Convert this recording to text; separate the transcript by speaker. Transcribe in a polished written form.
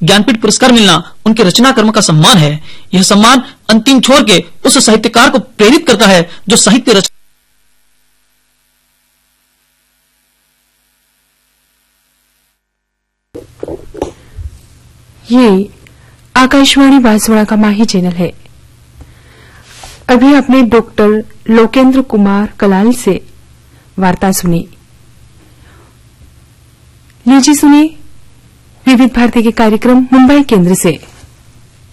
Speaker 1: ज्ञानपीठ पुरस्कार मिलना उनके रचना कर्म का सम्मान है। यह सम्मान अंतिम छोर के उस साहित्यकार को प्रेरित करता है जो साहित्य रचना।
Speaker 2: ये आकाशवाणी बांसवाड़ा का माही चैनल है। अभी आपने डॉक्टर लोकेंद्र कुमार कलाल से वार्ता सुनी। लीजिए सुनिए विविध भारती के कार्यक्रम मुंबई केंद्र से।